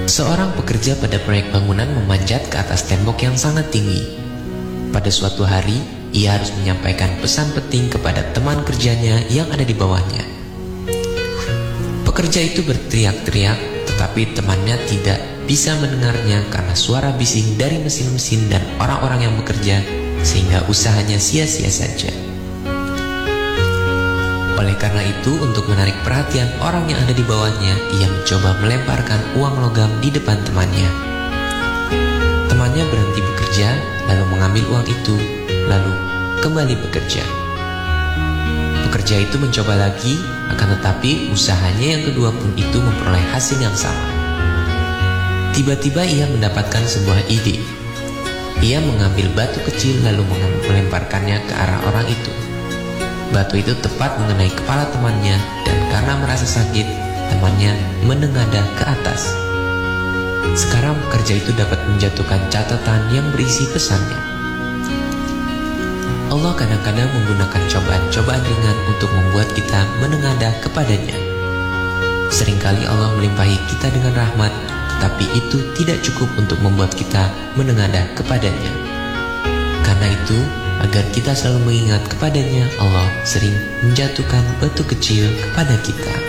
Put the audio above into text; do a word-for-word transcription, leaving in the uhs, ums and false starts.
Seorang pekerja pada proyek bangunan memanjat ke atas tembok yang sangat tinggi. Pada suatu hari, ia harus menyampaikan pesan penting kepada teman kerjanya yang ada di bawahnya. Pekerja itu berteriak-teriak, tetapi temannya tidak bisa mendengarnya karena suara bising dari mesin-mesin dan orang-orang yang bekerja, sehingga usahanya sia-sia saja. Oleh karena itu, untuk menarik perhatian orang yang ada di bawahnya, ia mencoba melemparkan uang logam di depan temannya. Temannya berhenti bekerja, lalu mengambil uang itu, lalu kembali bekerja. Pekerja itu mencoba lagi, akan tetapi usahanya yang kedua pun itu memperoleh hasil yang sama. Tiba-tiba ia mendapatkan sebuah ide. Ia mengambil batu kecil lalu melemparkannya ke arah orang itu. Batu itu tepat mengenai kepala temannya, dan karena merasa sakit, temannya menengadah ke atas. Sekarang pekerja itu dapat menjatuhkan catatan yang berisi pesannya. Allah kadang-kadang menggunakan cobaan-cobaan ringan untuk membuat kita menengadah kepadanya. Seringkali Allah melimpahi kita dengan rahmat, tetapi itu tidak cukup untuk membuat kita menengadah kepadanya. Karena itu, agar kita selalu mengingat kepadanya, Allah sering menjatuhkan batu kecil kepada kita.